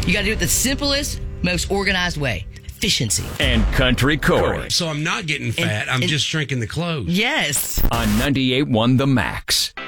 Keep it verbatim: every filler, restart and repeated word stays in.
You got to do it the simplest, most organized way. Efficiency. And Country Corey. So I'm not getting fat. And- I'm and- just shrinking the clothes. Yes. On ninety-eight point one The Max.